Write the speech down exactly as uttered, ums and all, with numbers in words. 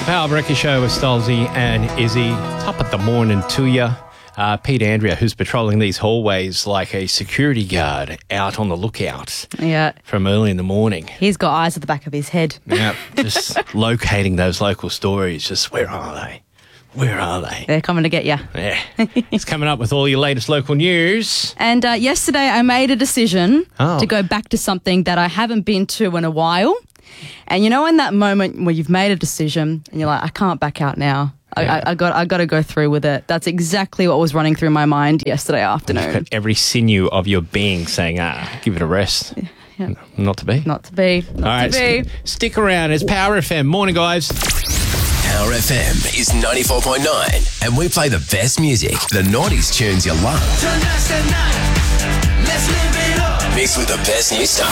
Power Breakfast Show with Stolzy and Izzy. Top of the morning to you. Uh, Pete Andrea, who's patrolling these hallways like a security guard out on the lookout Yeah. from early in the morning. He's got eyes at the back of his head. Yeah, just locating those local stories. Just where are they? Where are they? They're coming to get you. Yeah. It's coming up with all your latest local news. And uh, yesterday I made a decision Oh. to go back to something that I haven't been to in a while. And you know, in that moment where you've made a decision and you're like, I can't back out now. I, Yeah. I, I got I got to go through with it. That's exactly what was running through my mind yesterday You've afternoon. got every sinew of your being saying, ah, give it a rest. Yeah. Not to be. Not to be. Not All right, to be. st- stick around. It's Power F M. Morning, guys. Power F M is ninety-four point nine, and we play the best music, the noughties tunes you love. Mixed with the best new stuff.